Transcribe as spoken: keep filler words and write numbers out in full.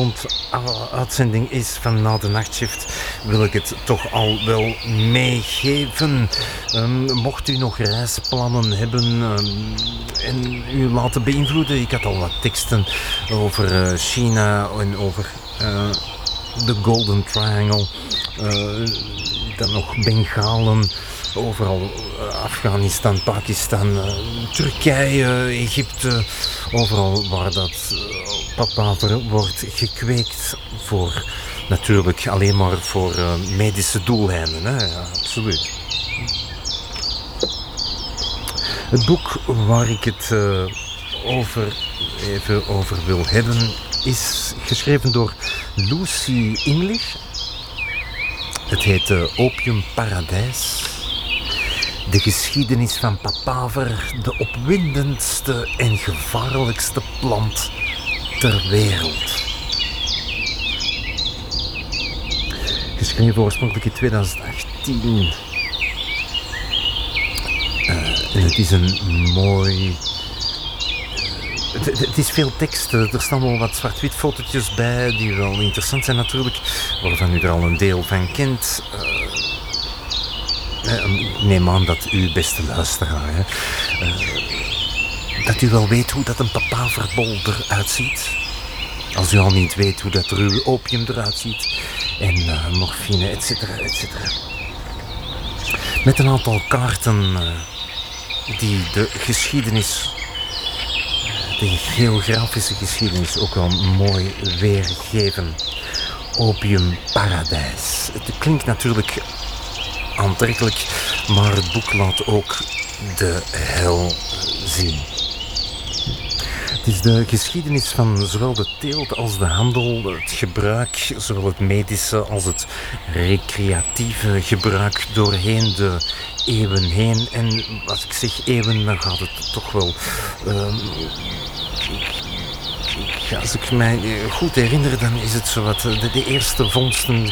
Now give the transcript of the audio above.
uitzending is van Na de Nachtshift, wil ik het toch al wel meegeven. Um, mocht u nog reisplannen hebben um, en u laten beïnvloeden, ik had al wat teksten over uh, China en over uh, de Golden Triangle, uh, dan nog Bengalen, overal uh, Afghanistan, Pakistan, uh, Turkije, Egypte, overal waar dat uh, papaver wordt gekweekt voor, natuurlijk alleen maar voor uh, medische doeleinden, hè? Ja, absoluut. Het boek waar ik het uh, over, even over wil hebben is geschreven door Lucy English. Het heet uh, Opium Paradijs. De geschiedenis van papaver, de opwindendste en gevaarlijkste plant ter wereld. Geschreven oorspronkelijk in twintig achttien. Uh, en het is een mooi... Het, het, het is veel tekst. Er staan wel wat zwart-wit fotootjes bij die wel interessant zijn natuurlijk, waarvan u er al een deel van kent. Uh, Ik neem aan dat u, beste luisteraar, hè, uh, dat u wel weet hoe dat een papaverbol eruit ziet. Als u al niet weet hoe dat er uw opium eruit ziet. En uh, morfine, et cetera, et cetera. Met een aantal kaarten uh, die de geschiedenis, de geografische geschiedenis ook wel mooi weergeven. Opium Paradijs. Het klinkt natuurlijk aantrekkelijk, maar het boek laat ook de hel zien. Het is de geschiedenis van zowel de teelt als de handel, het gebruik, zowel het medische als het recreatieve gebruik doorheen de eeuwen heen. En als ik zeg eeuwen, dan gaat het toch wel... Uh, Als ik mij goed herinner, dan is het zo wat de, de eerste vondsten